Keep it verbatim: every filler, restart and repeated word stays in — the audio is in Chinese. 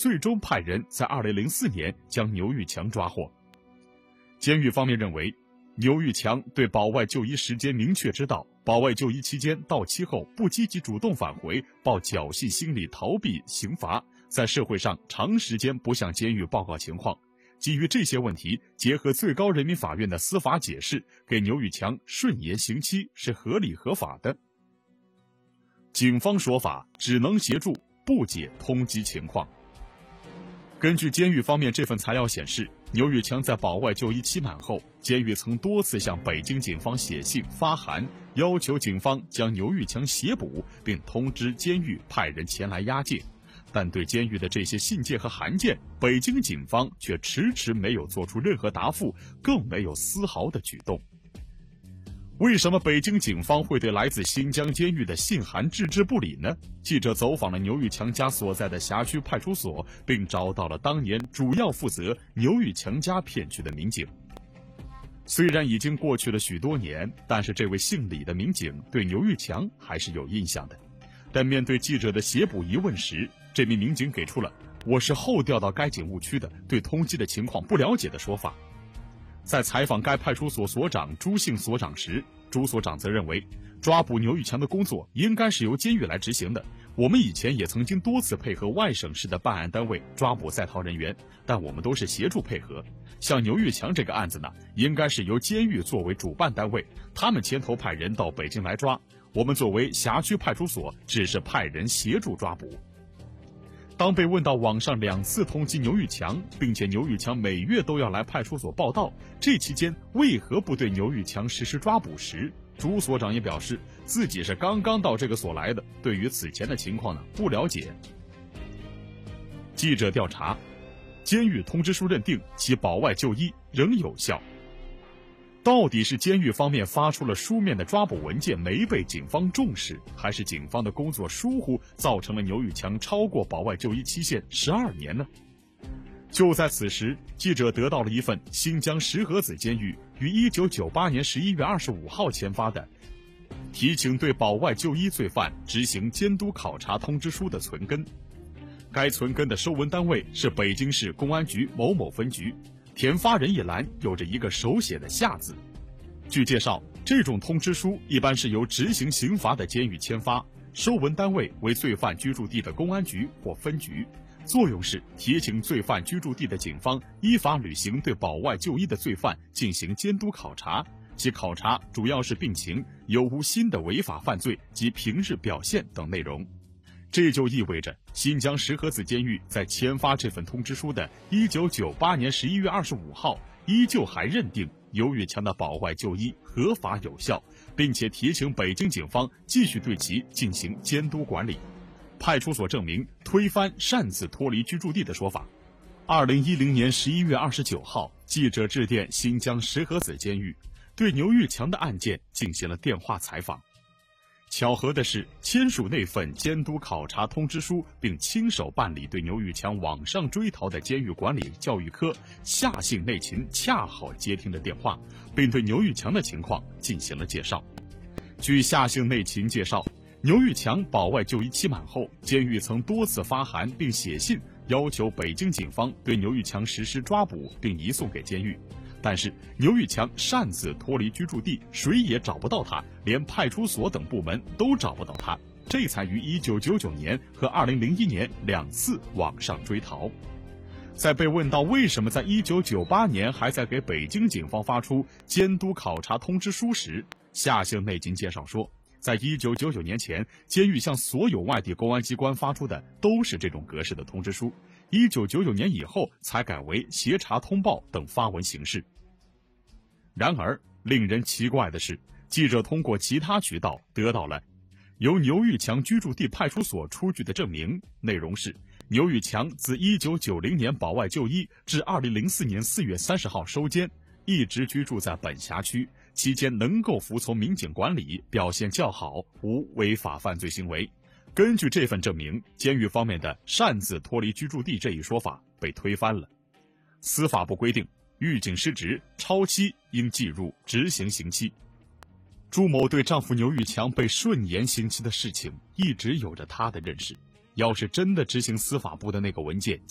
最终派人在二零零四年将牛玉强抓获。监狱方面认为，牛玉强对保外就医时间明确知道，保外就医期间到期后不积极主动返回，抱侥幸心理逃避刑罚，在社会上长时间不向监狱报告情况。基于这些问题，结合最高人民法院的司法解释，给牛玉强顺延刑期是合理合法的。警方说法只能协助，不解通缉情况。根据监狱方面这份材料显示，牛玉强在保外就医期满后，监狱曾多次向北京警方写信发函，要求警方将牛玉强协捕，并通知监狱派人前来押解。但对监狱的这些信件和函件，北京警方却迟迟没有做出任何答复，更没有丝毫的举动。为什么北京警方会对来自新疆监狱的信函置之不理呢？记者走访了牛玉强家所在的辖区派出所，并找到了当年主要负责牛玉强家骗局的民警。虽然已经过去了许多年，但是这位姓李的民警对牛玉强还是有印象的。但面对记者的协捕疑问时，这名民警给出了“我是后调到该警务区的，对通缉的情况不了解”的说法。在采访该派出所所长朱姓所长时，朱所长则认为，抓捕牛玉强的工作应该是由监狱来执行的。我们以前也曾经多次配合外省市的办案单位抓捕在逃人员，但我们都是协助配合。像牛玉强这个案子呢，应该是由监狱作为主办单位，他们牵头派人到北京来抓，我们作为辖区派出所只是派人协助抓捕。当被问到网上两次通缉牛玉强，并且牛玉强每月都要来派出所报到，这期间为何不对牛玉强实施抓捕时，朱所长也表示自己是刚刚到这个所来的，对于此前的情况呢不了解。记者调查，监狱通知书认定其保外就医仍有效。到底是监狱方面发出了书面的抓捕文件没被警方重视，还是警方的工作疏忽造成了牛玉强超过保外就医期限十二年呢？就在此时，记者得到了一份新疆石河子监狱于一九九八年十一月二十五号签发的提请对保外就医罪犯执行监督考察通知书的存根。该存根的收文单位是北京市公安局某某分局，填发人一栏有着一个手写的下字。据介绍，这种通知书一般是由执行刑罚的监狱签发，收文单位为罪犯居住地的公安局或分局，作用是提醒罪犯居住地的警方依法履行对保外就医的罪犯进行监督考察，其考察主要是病情、有无新的违法犯罪及平日表现等内容。这就意味着，新疆石河子监狱在签发这份通知书的一九九八年十一月二十五号，依旧还认定牛玉强的保外就医合法有效，并且提请北京警方继续对其进行监督管理。派出所证明推翻擅自脱离居住地的说法。二零一零年十一月二十九号，记者致电新疆石河子监狱，对牛玉强的案件进行了电话采访。巧合的是，签署那份监督考察通知书并亲手办理对牛玉强网上追逃的监狱管理教育科夏姓内勤恰好接听了电话，并对牛玉强的情况进行了介绍。据夏姓内勤介绍，牛玉强保外就医期满后，监狱曾多次发函并写信要求北京警方对牛玉强实施抓捕并移送给监狱。但是牛玉强擅自脱离居住地，谁也找不到他，连派出所等部门都找不到他，这才于一九九九年和二零零一年两次网上追逃。在被问到为什么在一九九八年还在给北京警方发出监督考察通知书时，夏姓内勤介绍说，在一九九九年前，监狱向所有外地公安机关发出的都是这种格式的通知书，一九九九年以后才改为协查通报等发文形式。然而，令人奇怪的是，记者通过其他渠道得到了由牛玉强居住地派出所出具的证明，内容是牛玉强自一九九零年保外就医至二零零四年四月三十号收监，一直居住在本辖区，期间能够服从民警管理，表现较好，无违法犯罪行为。根据这份证明，监狱方面的擅自脱离居住地这一说法被推翻了。司法部规定，狱警失职、超期应计入执行刑期。朱某对丈夫牛玉强被顺延刑期的事情一直有着她的认识。要是真的执行司法部的那个文件